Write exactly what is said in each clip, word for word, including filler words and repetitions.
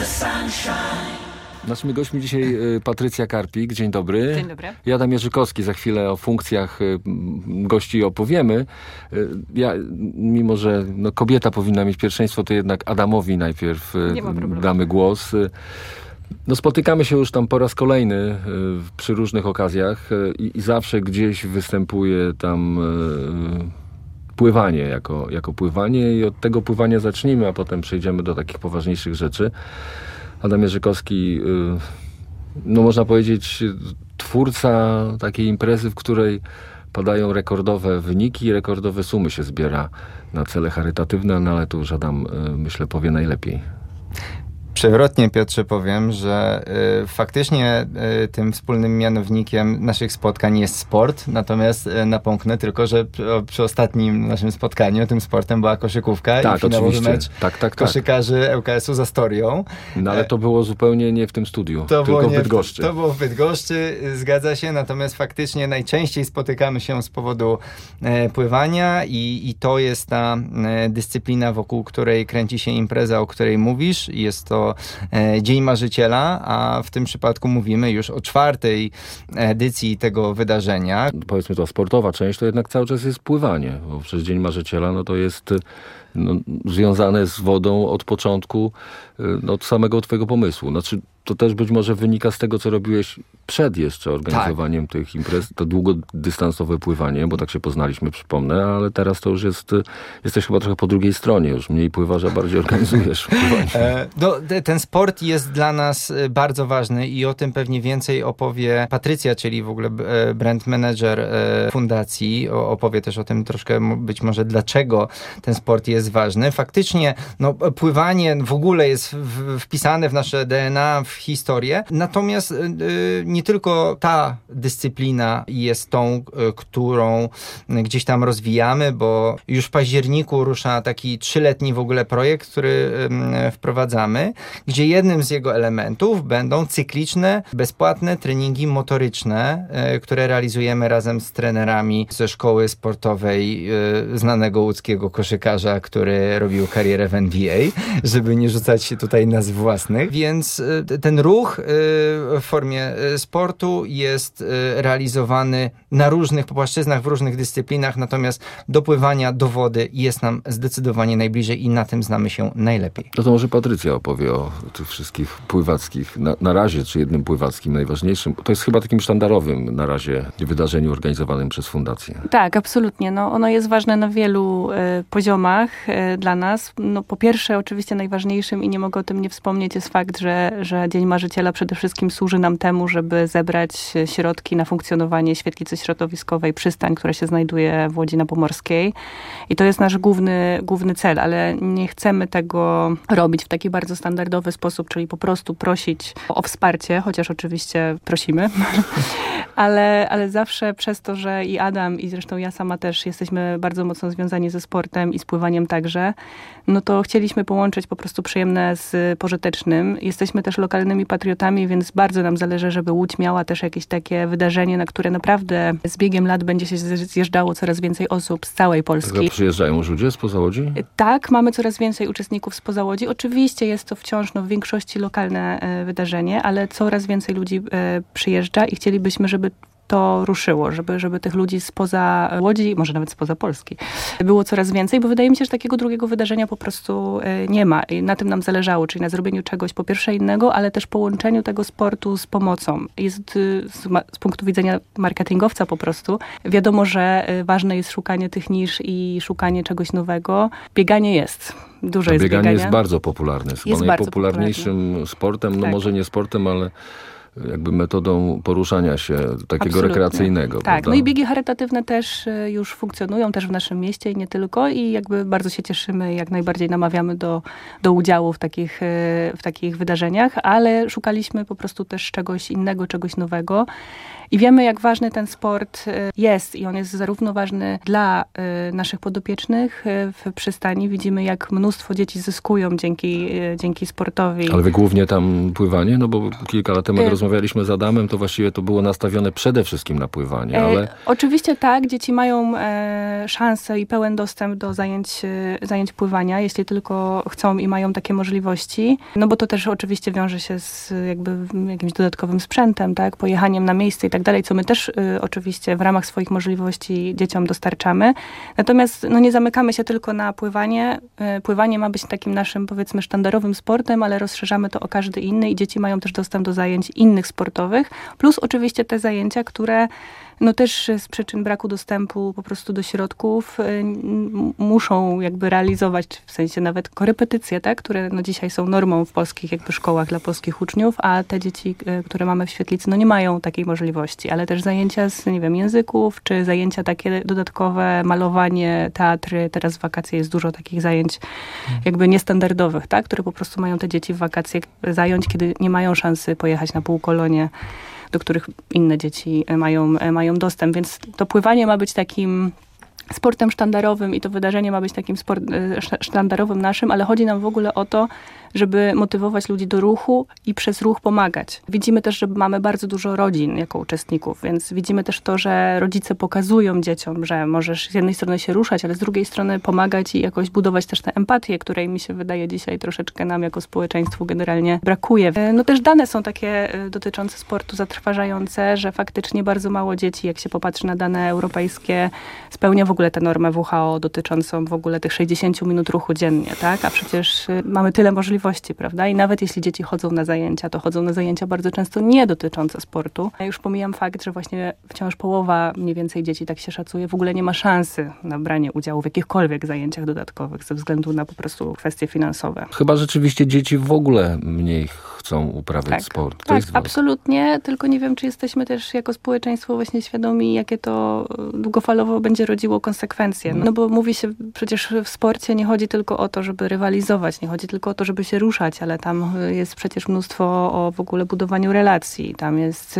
Naszymi gośćmi dzisiaj Patrycja Karpik. Dzień dobry. Dzień dobry. I Adam Jerzykowski. Za chwilę o funkcjach gości opowiemy. Ja, mimo że no, kobieta powinna mieć pierwszeństwo, to jednak Adamowi najpierw damy głos. No, spotykamy się już tam po raz kolejny y, przy różnych okazjach y, i zawsze gdzieś występuje tam y, pływanie jako, jako pływanie i od tego pływania zacznijmy, a potem przejdziemy do takich poważniejszych rzeczy. Adam Jerzykowski, y, no można powiedzieć, twórca takiej imprezy, w której padają rekordowe wyniki, rekordowe sumy się zbiera na cele charytatywne, no ale tu już Adam, y, myślę, powie najlepiej. Przewrotnie, Piotrze, powiem, że y, faktycznie y, tym wspólnym mianownikiem naszych spotkań jest sport, natomiast y, napomknę tylko, że przy, o, przy ostatnim naszym spotkaniu tym sportem była koszykówka tak, i finałowy oczywiście. mecz tak, tak, koszykarzy tak. L K S u z Astorią. No ale to było zupełnie nie w tym studiu, to tylko w Bydgoszczy. W, to było w Bydgoszczy, zgadza się, natomiast faktycznie najczęściej spotykamy się z powodu e, pływania i, i to jest ta e, dyscyplina, wokół której kręci się impreza, o której mówisz. Jest to Dzień Marzyciela, a w tym przypadku mówimy już o czwartej edycji tego wydarzenia. Powiedzmy to sportowa część, to jednak cały czas jest pływanie, bo przez Dzień Marzyciela no to jest no, związane z wodą od początku, no, od samego twojego pomysłu. Znaczy, to też być może wynika z tego, co robiłeś przed jeszcze organizowaniem tak. tych imprez, to długodystansowe pływanie, bo tak się poznaliśmy, przypomnę, ale teraz to już jest, jesteś chyba trochę po drugiej stronie, już mniej pływasz, a bardziej organizujesz pływanie. E, no, ten sport jest dla nas bardzo ważny i o tym pewnie więcej opowie Patrycja, czyli w ogóle brand manager fundacji, o, opowie też o tym troszkę być może dlaczego ten sport jest ważny. Faktycznie no, pływanie w ogóle jest w, wpisane w nasze D N A, w historię, natomiast y, nie tylko ta dyscyplina jest tą, y, którą gdzieś tam rozwijamy, bo już w październiku rusza taki trzyletni w ogóle projekt, który y, wprowadzamy, gdzie jednym z jego elementów będą cykliczne, bezpłatne treningi motoryczne, y, które realizujemy razem z trenerami ze szkoły sportowej y, znanego łódzkiego koszykarza, który robił karierę w N B A, żeby nie rzucać się tutaj nazw własnych, więc y, ten ruch y, w formie y, sportu jest y, realizowany na różnych płaszczyznach, w różnych dyscyplinach, natomiast do pływania, do wody jest nam zdecydowanie najbliżej i na tym znamy się najlepiej. No to może Patrycja opowie o tych wszystkich pływackich, na, na razie, czy jednym pływackim najważniejszym. To jest chyba takim sztandarowym na razie wydarzeniu organizowanym przez fundację. Tak, absolutnie. No, ono jest ważne na wielu y, poziomach y, dla nas. No, po pierwsze, oczywiście najważniejszym i nie mogę o tym nie wspomnieć jest fakt, że, że Dzień Marzyciela przede wszystkim służy nam temu, żeby zebrać środki na funkcjonowanie świetlicy środowiskowej Przystań, która się znajduje w Łodzi na Pomorskiej. I to jest nasz główny, główny cel, ale nie chcemy tego robić w taki bardzo standardowy sposób, czyli po prostu prosić o wsparcie, chociaż oczywiście prosimy, ale, ale zawsze przez to, że i Adam, i zresztą ja sama też jesteśmy bardzo mocno związani ze sportem i z pływaniem także, no to chcieliśmy połączyć po prostu przyjemne z pożytecznym. Jesteśmy też lokalnymi patriotami, więc bardzo nam zależy, żeby Łódź miała też jakieś takie wydarzenie, na które naprawdę z biegiem lat będzie się zjeżdżało coraz więcej osób z całej Polski. Tak, przyjeżdżają już ludzie spoza Łodzi? Tak, mamy coraz więcej uczestników spoza Łodzi. Oczywiście jest to wciąż no, w większości lokalne e, wydarzenie, ale coraz więcej ludzi e, przyjeżdża i chcielibyśmy, żeby to ruszyło, żeby, żeby tych ludzi spoza Łodzi, może nawet spoza Polski, było coraz więcej, bo wydaje mi się, że takiego drugiego wydarzenia po prostu nie ma. I na tym nam zależało, czyli na zrobieniu czegoś po pierwsze innego, ale też połączeniu tego sportu z pomocą. Jest z, z punktu widzenia marketingowca po prostu wiadomo, że ważne jest szukanie tych nisz i szukanie czegoś nowego. Bieganie jest. Dużo A jest bieganie biegania. jest bardzo popularne. Jest, jest chyba najpopularniejszym popularny. sportem, no tak. może nie sportem, ale jakby metodą poruszania się takiego Absolutnie. rekreacyjnego. Tak, prawda? No i biegi charytatywne też już funkcjonują, też w naszym mieście i nie tylko i jakby bardzo się cieszymy, jak najbardziej namawiamy do, do udziału w takich, w takich wydarzeniach, ale szukaliśmy po prostu też czegoś innego, czegoś nowego. I wiemy, jak ważny ten sport jest i on jest zarówno ważny dla naszych podopiecznych w przystani. Widzimy, jak mnóstwo dzieci zyskują dzięki, dzięki sportowi. Ale wy głównie tam pływanie? No bo kilka lat temu rozmawialiśmy rozmawialiśmy z Adamem, to właściwie to było nastawione przede wszystkim na pływanie, ale... E, oczywiście tak, dzieci mają e, szansę i pełen dostęp do zajęć, e, zajęć pływania, jeśli tylko chcą i mają takie możliwości, no bo to też oczywiście wiąże się z jakby jakimś dodatkowym sprzętem, tak, pojechaniem na miejsce i tak dalej, co my też e, oczywiście w ramach swoich możliwości dzieciom dostarczamy. Natomiast no, nie zamykamy się tylko na pływanie. E, pływanie ma być takim naszym, powiedzmy, sztandarowym sportem, ale rozszerzamy to o każdy inny i dzieci mają też dostęp do zajęć innych sportowych, plus oczywiście te zajęcia, które no też z przyczyn braku dostępu po prostu do środków y, muszą jakby realizować, w sensie nawet korepetycje, tak, które no dzisiaj są normą w polskich jakby szkołach dla polskich uczniów, a te dzieci, y, które mamy w Świetlicy, no nie mają takiej możliwości, ale też zajęcia z, nie wiem, języków, czy zajęcia takie dodatkowe, malowanie, teatry, teraz w wakacje jest dużo takich zajęć jakby niestandardowych, tak, które po prostu mają te dzieci w wakacje zająć, kiedy nie mają szansy pojechać na półkolonie, do których inne dzieci mają, mają dostęp. Więc to pływanie ma być takim sportem sztandarowym i to wydarzenie ma być takim sport, sztandarowym naszym, ale chodzi nam w ogóle o to, żeby motywować ludzi do ruchu i przez ruch pomagać. Widzimy też, że mamy bardzo dużo rodzin jako uczestników, więc widzimy też to, że rodzice pokazują dzieciom, że możesz z jednej strony się ruszać, ale z drugiej strony pomagać i jakoś budować też tę empatię, której mi się wydaje dzisiaj troszeczkę nam jako społeczeństwu generalnie brakuje. No też dane są takie dotyczące sportu zatrważające, że faktycznie bardzo mało dzieci, jak się popatrzy na dane europejskie, spełnia w ogóle tę normę W H O dotyczącą w ogóle tych sześćdziesiąt minut ruchu dziennie, tak? A przecież mamy tyle możliwości, prawda? I nawet jeśli dzieci chodzą na zajęcia, to chodzą na zajęcia bardzo często nie dotyczące sportu. Ja już pomijam fakt, że właśnie wciąż połowa mniej więcej dzieci, tak się szacuje, w ogóle nie ma szansy na branie udziału w jakichkolwiek zajęciach dodatkowych ze względu na po prostu kwestie finansowe. Chyba rzeczywiście dzieci w ogóle mniej chcą uprawiać tak, sport. To tak, jest absolutnie, tylko nie wiem, czy jesteśmy też jako społeczeństwo właśnie świadomi, jakie to długofalowo będzie rodziło konsekwencje. No bo mówi się przecież w sporcie nie chodzi tylko o to, żeby rywalizować, nie chodzi tylko o to, żeby się ruszać, ale tam jest przecież mnóstwo o w ogóle budowaniu relacji, tam jest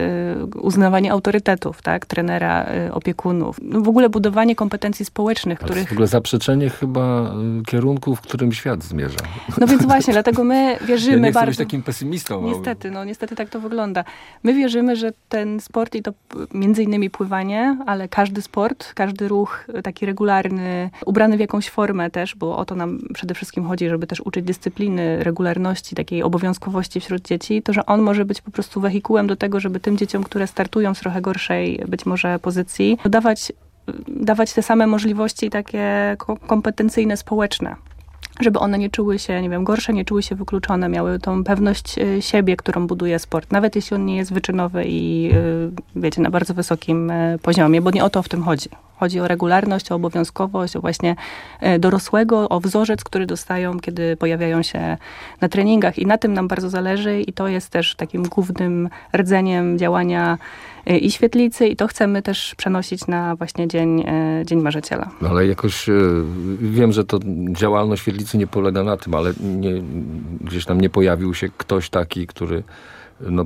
uznawanie autorytetów, tak, trenera, opiekunów, no w ogóle budowanie kompetencji społecznych, ale których... to w ogóle zaprzeczenie chyba kierunku, w którym świat zmierza. No więc właśnie, dlatego my wierzymy ja nie chcę bardzo... być takim pesymistą. Niestety, no niestety tak to wygląda. My wierzymy, że ten sport i to między innymi pływanie, ale każdy sport, każdy ruch taki regularny, ubrany w jakąś formę też, bo o to nam przede wszystkim chodzi, żeby też uczyć dyscypliny, regularności, takiej obowiązkowości wśród dzieci, to, że on może być po prostu wehikułem do tego, żeby tym dzieciom, które startują z trochę gorszej być może pozycji, dawać, dawać te same możliwości takie kompetencyjne, społeczne. Żeby one nie czuły się, nie wiem, gorsze, nie czuły się wykluczone, miały tą pewność siebie, którą buduje sport. Nawet jeśli on nie jest wyczynowy i, wiecie, na bardzo wysokim poziomie, bo nie o to w tym chodzi. Chodzi o regularność, o obowiązkowość, o właśnie dorosłego, o wzorzec, który dostają, kiedy pojawiają się na treningach. I na tym nam bardzo zależy i to jest też takim głównym rdzeniem działania i Świetlicy i to chcemy też przenosić na właśnie Dzień, Dzień Marzyciela. No ale jakoś wiem, że to działalność Świetlicy nie polega na tym, ale nie, gdzieś tam nie pojawił się ktoś taki, który no,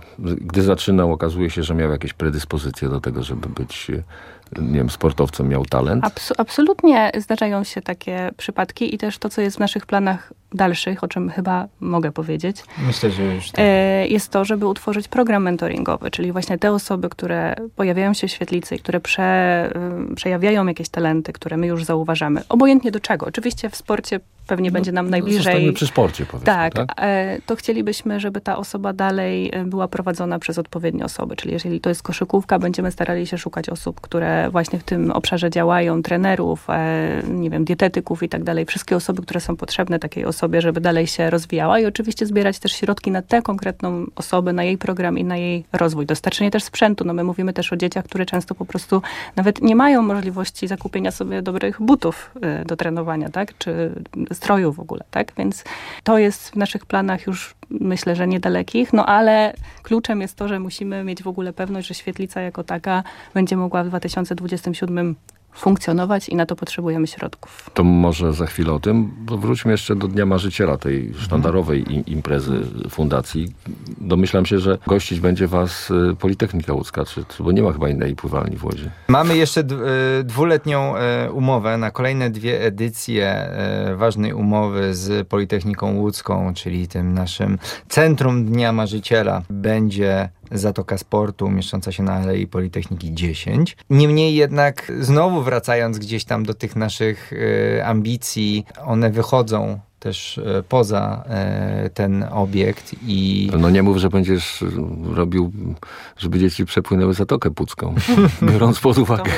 gdy zaczynał, okazuje się, że miał jakieś predyspozycje do tego, żeby być, nie wiem, sportowcem, miał talent. Abs- absolutnie zdarzają się takie przypadki i też to, co jest w naszych planach dalszych, o czym chyba mogę powiedzieć, myślę, że już tak. jest to, żeby utworzyć program mentoringowy, czyli właśnie te osoby, które pojawiają się w Świetlicy i które prze, przejawiają jakieś talenty, które my już zauważamy. Obojętnie do czego. Oczywiście w sporcie pewnie no, będzie nam najbliżej. Zostańmy przy sporcie, powiedzmy. Tak, tak, to chcielibyśmy, żeby ta osoba dalej była prowadzona przez odpowiednie osoby, czyli jeżeli to jest koszykówka, będziemy starali się szukać osób, które właśnie w tym obszarze działają, trenerów, nie wiem, dietetyków i tak dalej, wszystkie osoby, które są potrzebne takiej osobie, żeby dalej się rozwijała i oczywiście zbierać też środki na tę konkretną osobę, na jej program i na jej rozwój. Dostarczenie też sprzętu, no my mówimy też o dzieciach, które często po prostu nawet nie mają możliwości zakupienia sobie dobrych butów do trenowania, tak, czy stroju w ogóle, tak, więc to jest w naszych planach już myślę, że niedalekich, no ale kluczem jest to, że musimy mieć w ogóle pewność, że Świetlica jako taka będzie mogła w dwa tysiące dwudziestym siódmym funkcjonować i na to potrzebujemy środków. To może za chwilę o tym, bo wróćmy jeszcze do Dnia Marzyciela, tej sztandarowej imprezy fundacji. domyślam się, że gościć będzie was Politechnika Łódzka, czy, bo nie ma chyba innej pływalni w Łodzi. Mamy jeszcze dwuletnią umowę na kolejne dwie edycje ważnej umowy z Politechniką Łódzką, czyli tym naszym Centrum Dnia Marzyciela. Będzie Zatoka Sportu mieszcząca się na Alei Politechniki dziesięć. Niemniej jednak znowu wracając gdzieś tam do tych naszych y, ambicji, one wychodzą też poza e, ten obiekt i... No nie mów, że będziesz robił, żeby dzieci przepłynęły Zatokę Pucką, biorąc pod uwagę.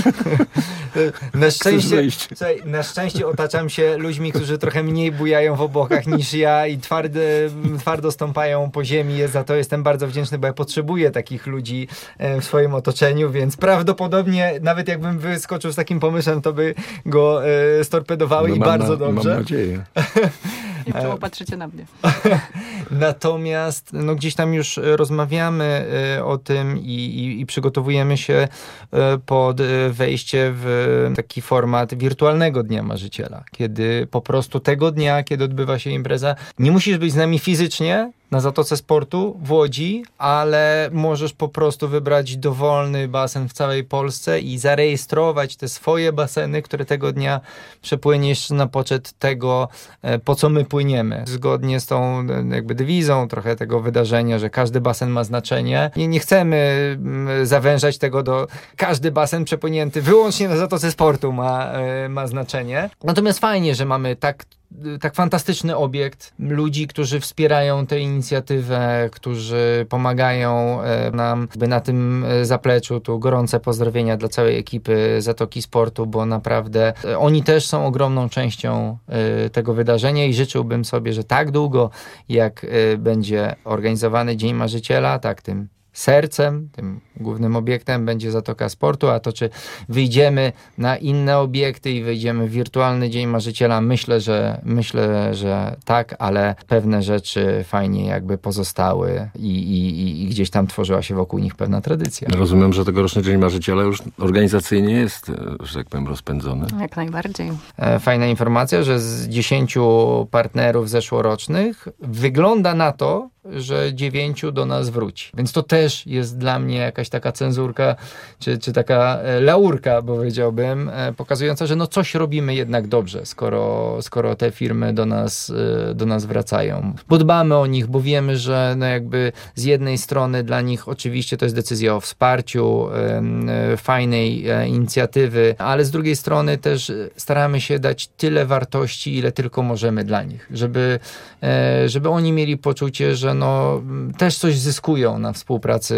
Na szczęście, słuchaj, na szczęście otaczam się ludźmi, którzy trochę mniej bujają w obłokach niż ja i twardy, twardo stąpają po ziemi. Za to jestem bardzo wdzięczny, bo ja potrzebuję takich ludzi w swoim otoczeniu, więc prawdopodobnie nawet jakbym wyskoczył z takim pomysłem, to by go e, storpedowały no i bardzo na, dobrze. Mam nadzieję. I czemu patrzycie na mnie? Natomiast no, gdzieś tam już rozmawiamy y, o tym i, i, i przygotowujemy się y, pod y, wejście w taki format wirtualnego Dnia Marzyciela, kiedy po prostu tego dnia, kiedy odbywa się impreza, nie musisz być z nami fizycznie na Zatoce Sportu w Łodzi, ale możesz po prostu wybrać dowolny basen w całej Polsce i zarejestrować te swoje baseny, które tego dnia przepłyniesz na poczet tego, po co my płyniemy. Zgodnie z tą jakby dewizą trochę tego wydarzenia, że każdy basen ma znaczenie. Nie, nie chcemy zawężać tego do każdy basen przepłynięty wyłącznie na Zatoce Sportu ma, ma znaczenie. Natomiast fajnie, że mamy tak tak fantastyczny obiekt, ludzi, którzy wspierają tę inicjatywę, którzy pomagają nam by na tym zapleczu. Tu gorące pozdrowienia dla całej ekipy Zatoki Sportu, bo naprawdę oni też są ogromną częścią tego wydarzenia i życzyłbym sobie, że tak długo jak będzie organizowany Dzień Marzyciela, tak tym sercem, tym głównym obiektem będzie Zatoka Sportu, a to czy wyjdziemy na inne obiekty i wyjdziemy w wirtualny Dzień Marzyciela, myślę, że myślę, że tak, ale pewne rzeczy fajnie jakby pozostały i, i, i gdzieś tam tworzyła się wokół nich pewna tradycja. Rozumiem, że tegoroczny Dzień Marzyciela już organizacyjnie jest, że tak powiem, rozpędzony. Jak najbardziej. Fajna informacja, że z dziesięciu partnerów zeszłorocznych wygląda na to, że dziewięciu do nas wróci. Więc to też jest dla mnie jakaś taka cenzurka, czy, czy taka laurka, powiedziałbym, pokazująca, że no coś robimy jednak dobrze, skoro, skoro te firmy do nas, do nas wracają. Bo dbamy o nich, bo wiemy, że no jakby z jednej strony dla nich oczywiście to jest decyzja o wsparciu fajnej inicjatywy, ale z drugiej strony też staramy się dać tyle wartości, ile tylko możemy dla nich, żeby, żeby oni mieli poczucie, że no, też coś zyskują na współpracy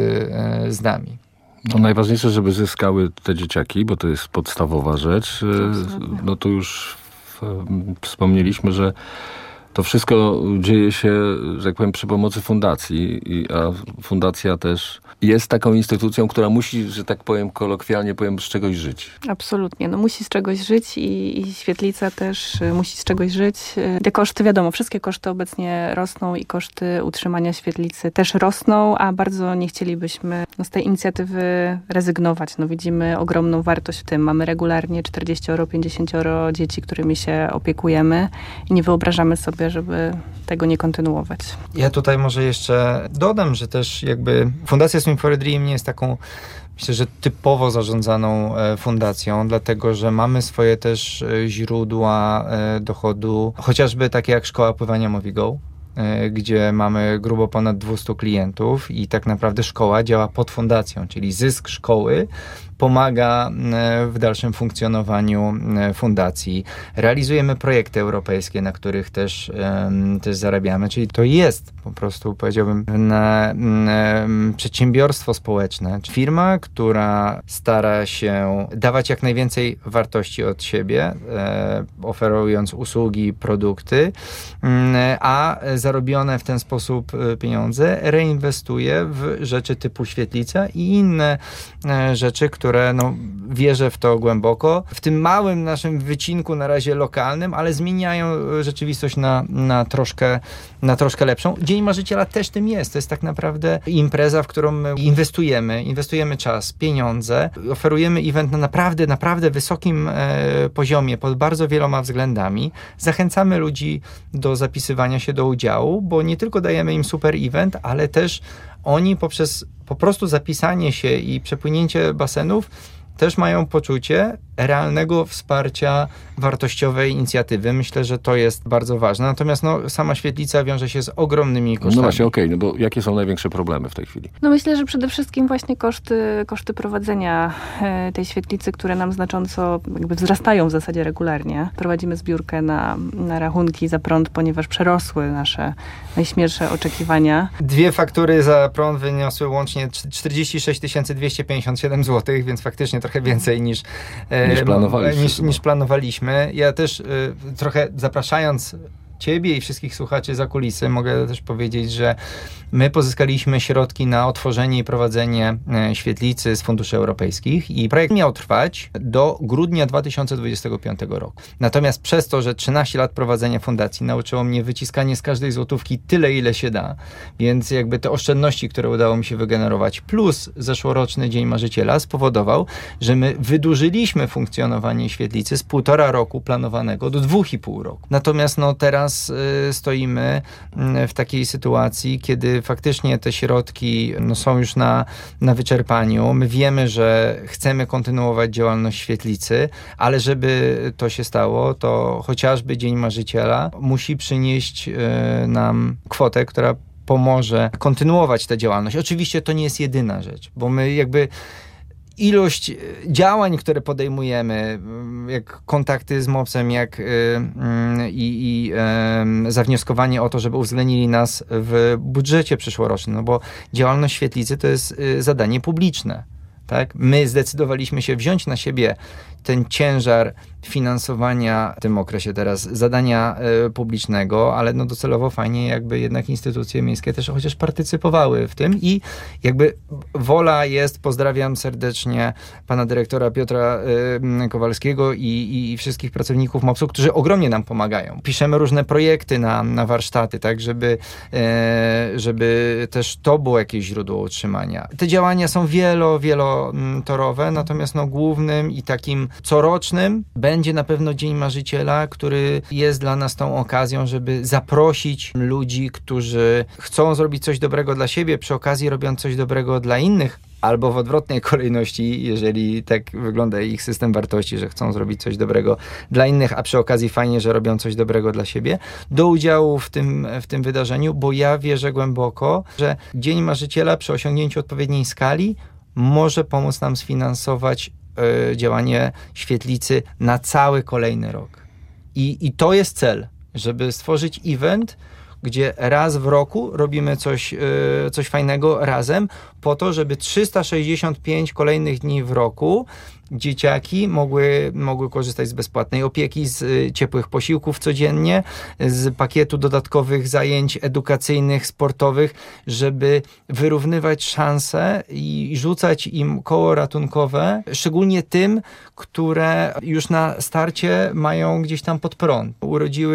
z nami. No najważniejsze, żeby zyskały te dzieciaki, bo to jest podstawowa rzecz. Absolutnie. No to już wspomnieliśmy, że to wszystko dzieje się, że tak powiem, przy pomocy fundacji, a fundacja też jest taką instytucją, która musi, że tak powiem, kolokwialnie powiem, z czegoś żyć. Absolutnie. No musi z czegoś żyć i, i Świetlica też musi z czegoś żyć. Te koszty, wiadomo, wszystkie koszty obecnie rosną i koszty utrzymania Świetlicy też rosną, a bardzo nie chcielibyśmy no, z tej inicjatywy rezygnować. No widzimy ogromną wartość w tym. Mamy regularnie czterdzieści pięćdziesiąt dzieci, którymi się opiekujemy i nie wyobrażamy sobie, żeby tego nie kontynuować. Ja tutaj może jeszcze dodam, że też jakby Fundacja Swim for a Dream nie jest taką, myślę, że typowo zarządzaną fundacją, dlatego, że mamy swoje też źródła dochodu, chociażby takie jak Szkoła Pływania Movigo, gdzie mamy grubo ponad dwieście klientów i tak naprawdę szkoła działa pod fundacją, czyli zysk szkoły pomaga w dalszym funkcjonowaniu fundacji. Realizujemy projekty europejskie, na których też, też zarabiamy, czyli to jest po prostu, powiedziałbym, na, na przedsiębiorstwo społeczne. Firma, która stara się dawać jak najwięcej wartości od siebie, e, oferując usługi, produkty, a zarobione w ten sposób pieniądze reinwestuje w rzeczy typu Świetlica i inne rzeczy, które które no, wierzę w to głęboko. W tym małym naszym wycinku na razie lokalnym, ale zmieniają rzeczywistość na, na, troszkę, na troszkę lepszą. Dzień Marzyciela też tym jest. To jest tak naprawdę impreza, w którą my inwestujemy, inwestujemy czas, pieniądze, oferujemy event na naprawdę, naprawdę wysokim e, poziomie, pod bardzo wieloma względami. Zachęcamy ludzi do zapisywania się do udziału, bo nie tylko dajemy im super event, ale też oni poprzez po prostu zapisanie się i przepłynięcie basenów też mają poczucie realnego wsparcia wartościowej inicjatywy. Myślę, że to jest bardzo ważne. Natomiast no, sama świetlica wiąże się z ogromnymi kosztami. No właśnie, okej, okay, no bo jakie są największe problemy w tej chwili? No myślę, że przede wszystkim właśnie koszty, koszty prowadzenia tej świetlicy, które nam znacząco jakby wzrastają w zasadzie regularnie. Prowadzimy zbiórkę na, na rachunki za prąd, ponieważ przerosły nasze najśmielsze oczekiwania. Dwie faktury za prąd wyniosły łącznie czterdzieści sześć tysięcy dwieście pięćdziesiąt siedem złotych, więc faktycznie trochę więcej niż, niż, planowaliśmy, niż, niż planowaliśmy. Ja też y, trochę zapraszając Ciebie i wszystkich słuchaczy za kulisy, mogę też powiedzieć, że my pozyskaliśmy środki na otworzenie i prowadzenie świetlicy z funduszy europejskich i projekt miał trwać do grudnia dwa tysiące dwudziestego piątego roku. Natomiast przez to, że trzynaście lat prowadzenia fundacji nauczyło mnie wyciskanie z każdej złotówki tyle, ile się da, więc jakby te oszczędności, które udało mi się wygenerować, plus zeszłoroczny Dzień Marzyciela spowodował, że my wydłużyliśmy funkcjonowanie świetlicy z półtora roku planowanego do dwóch i pół roku. Natomiast no teraz stoimy w takiej sytuacji, kiedy faktycznie te środki no, są już na, na wyczerpaniu. My wiemy, że chcemy kontynuować działalność świetlicy, ale żeby to się stało, to chociażby Dzień Marzyciela musi przynieść y, nam kwotę, która pomoże kontynuować tę działalność. Oczywiście to nie jest jedyna rzecz, bo my jakby ilość działań, które podejmujemy, jak kontakty z mopsem, jak yy, yy, i yy, zawnioskowanie o to, żeby uwzględnili nas w budżecie przyszłorocznym, no bo działalność świetlicy to jest yy, zadanie publiczne. Tak? My zdecydowaliśmy się wziąć na siebie ten ciężar finansowania w tym okresie teraz zadania y, publicznego, ale no docelowo fajnie jakby jednak instytucje miejskie też chociaż partycypowały w tym i jakby wola jest, pozdrawiam serdecznie pana dyrektora Piotra y, Kowalskiego i, i wszystkich pracowników mopsu, którzy ogromnie nam pomagają. Piszemy różne projekty na, na warsztaty, tak, żeby, y, żeby też to było jakieś źródło utrzymania. Te działania są wielo, wielotorowe, natomiast no głównym i takim corocznym będzie na pewno Dzień Marzyciela, który jest dla nas tą okazją, żeby zaprosić ludzi, którzy chcą zrobić coś dobrego dla siebie, przy okazji robiąc coś dobrego dla innych, albo w odwrotnej kolejności, jeżeli tak wygląda ich system wartości, że chcą zrobić coś dobrego dla innych, a przy okazji fajnie, że robią coś dobrego dla siebie, do udziału w tym, w tym wydarzeniu, bo ja wierzę głęboko, że Dzień Marzyciela przy osiągnięciu odpowiedniej skali może pomóc nam sfinansować y, działanie świetlicy na cały kolejny rok. I, i to jest cel, żeby stworzyć event, gdzie raz w roku robimy coś, yy, coś fajnego razem, po to, żeby trzysta sześćdziesiąt pięć kolejnych dni w roku dzieciaki mogły, mogły korzystać z bezpłatnej opieki, z y, ciepłych posiłków codziennie, z pakietu dodatkowych zajęć edukacyjnych, sportowych, żeby wyrównywać szanse i rzucać im koło ratunkowe, szczególnie tym, które już na starcie mają gdzieś tam pod prąd. Urodziły